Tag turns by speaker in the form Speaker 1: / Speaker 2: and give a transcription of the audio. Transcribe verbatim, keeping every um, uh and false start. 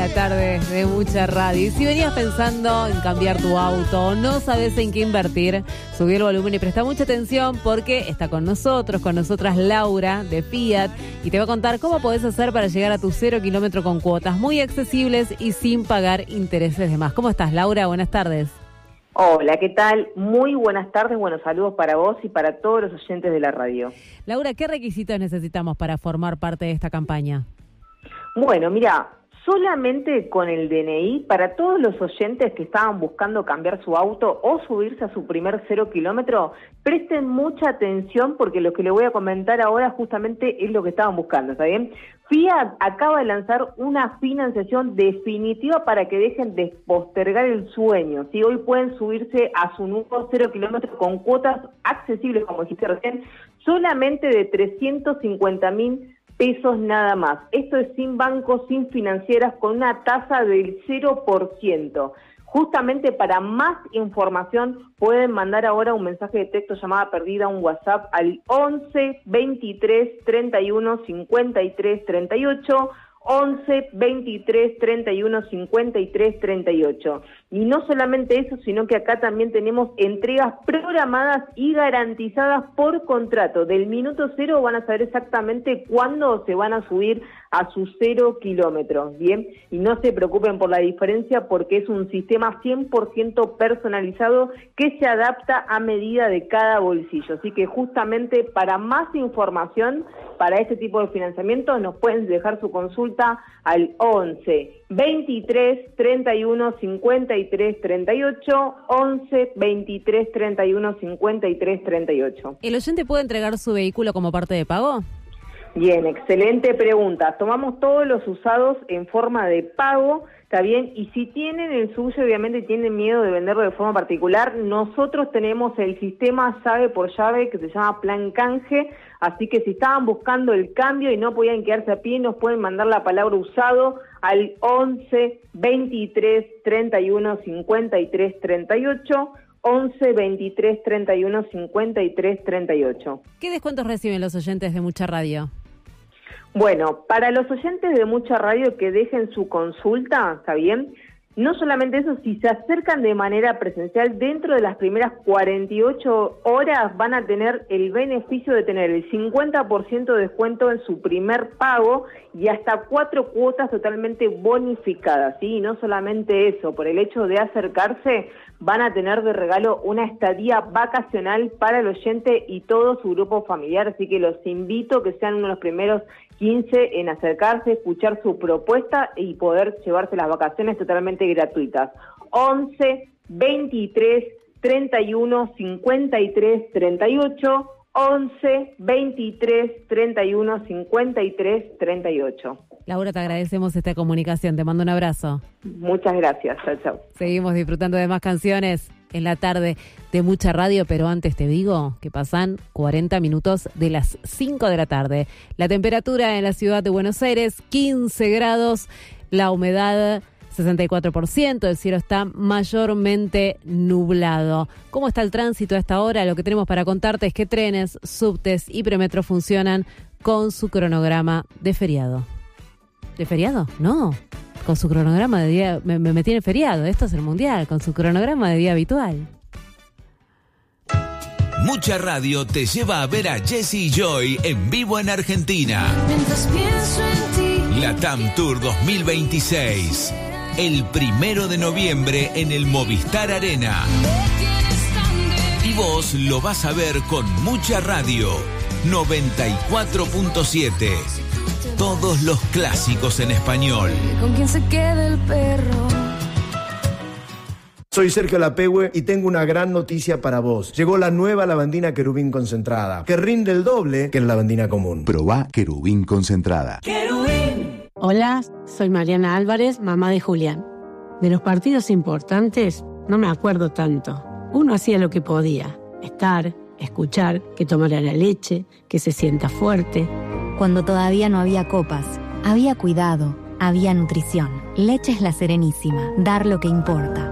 Speaker 1: la tarde de mucha radio. Y si venías pensando en cambiar tu auto, no sabes en qué invertir, subí el volumen y presta mucha atención porque está con nosotros, con nosotras Laura de Fiat, y te va a contar cómo podés hacer para llegar a tu cero kilómetro con cuotas muy accesibles y sin pagar intereses de más. ¿Cómo estás, Laura? Buenas tardes.
Speaker 2: Hola, ¿qué tal? Muy buenas tardes, buenos saludos para vos y para todos los oyentes de la radio.
Speaker 1: Laura, ¿qué requisitos necesitamos para formar parte de esta campaña?
Speaker 2: Bueno, mira, solamente con el D N I, para todos los oyentes que estaban buscando cambiar su auto o subirse a su primer cero kilómetro, presten mucha atención porque lo que les voy a comentar ahora justamente es lo que estaban buscando, ¿está bien? Fiat acaba de lanzar una financiación definitiva para que dejen de postergar el sueño, ¿sí? Hoy pueden subirse a su nuevo cero kilómetro con cuotas accesibles, como dijiste recién, solamente de trescientos cincuenta mil pesos nada más. Esto es sin bancos, sin financieras, con una tasa del cero por ciento. Justamente para más información pueden mandar ahora un mensaje de texto llamada perdida, un WhatsApp al once, veintitrés, treinta y uno, cincuenta y tres, treinta y ocho, once, veintitrés, treinta y uno, cincuenta y tres, treinta y ocho. Y no solamente eso, sino que acá también tenemos entregas programadas y garantizadas por contrato. Del minuto cero van a saber exactamente cuándo se van a subir a sus cero kilómetros, ¿bien? Y no se preocupen por la diferencia porque es un sistema cien por ciento personalizado que se adapta a medida de cada bolsillo. Así que justamente para más información, para este tipo de financiamiento, nos pueden dejar su consulta al once, veintitrés, treinta y uno, cincuenta y tres, treinta y ocho, once, veintitrés, treinta y uno, cincuenta y tres, treinta y ocho.
Speaker 1: ¿El oyente puede entregar su vehículo como parte de pago?
Speaker 2: Bien, excelente pregunta. Tomamos todos los usados en forma de pago, ¿está bien? Y si tienen el suyo, obviamente tienen miedo de venderlo de forma particular, nosotros tenemos el sistema llave por llave que se llama Plan Canje, así que si estaban buscando el cambio y no podían quedarse a pie, nos pueden mandar la palabra usado al once, veintitrés, treinta y uno, cincuenta y tres, treinta y ocho, once, veintitrés, treinta y uno, cincuenta y tres, treinta y ocho.
Speaker 1: ¿Qué descuentos reciben los oyentes de Mucha Radio?
Speaker 2: Bueno, para los oyentes de Mucha Radio que dejen su consulta, ¿está bien? No solamente eso, si se acercan de manera presencial, dentro de las primeras cuarenta y ocho horas van a tener el beneficio de tener el cincuenta por ciento de descuento en su primer pago y hasta cuatro cuotas totalmente bonificadas, ¿sí? Y no solamente eso, por el hecho de acercarse, van a tener de regalo una estadía vacacional para el oyente y todo su grupo familiar, así que los invito a que sean uno de los primeros quince en acercarse, escuchar su propuesta y poder llevarse las vacaciones totalmente gratuitas. once, veintitrés, treinta y uno, cincuenta y tres, treinta y ocho, once, veintitrés, treinta y uno, cincuenta y tres, treinta y ocho.
Speaker 1: Laura, te agradecemos esta comunicación, te mando un abrazo.
Speaker 2: Muchas gracias, chao, chao.
Speaker 1: Seguimos disfrutando de más canciones en la tarde de Mucha Radio, pero antes te digo que pasan cuarenta minutos de las cinco de la tarde. La temperatura en la ciudad de Buenos Aires, quince grados, la humedad sesenta y cuatro por ciento, el cielo está mayormente nublado. ¿Cómo está el tránsito a esta hora? Lo que tenemos para contarte es que trenes, subtes y premetro funcionan con su cronograma de feriado. ¿De feriado? No, con su cronograma de día, me, me metí en el feriado, esto es el mundial, con su cronograma de día habitual.
Speaker 3: Mucha Radio te lleva a ver a Jessie Joy en vivo en Argentina.
Speaker 4: Mientras pienso en ti.
Speaker 3: Latam Tour dos mil veintiséis. El primero de noviembre en el Movistar Arena. Y vos lo vas a ver con Mucha Radio. noventa y cuatro punto siete. Todos los clásicos en español.
Speaker 4: ¿Con quién se queda el perro?
Speaker 5: Soy Sergio Lapehue y tengo una gran noticia para vos. Llegó la nueva lavandina Querubín concentrada, que rinde el doble que la lavandina común.
Speaker 6: Probá Querubín concentrada.
Speaker 4: ¡Querubín!
Speaker 7: Hola, soy Mariana Álvarez, mamá de Julián. De los partidos importantes no me acuerdo tanto. Uno hacía lo que podía, estar, escuchar, que tomara la leche, que se sienta fuerte.
Speaker 8: Cuando todavía no había copas, había cuidado, había nutrición. Leche es La Serenísima, dar lo que importa.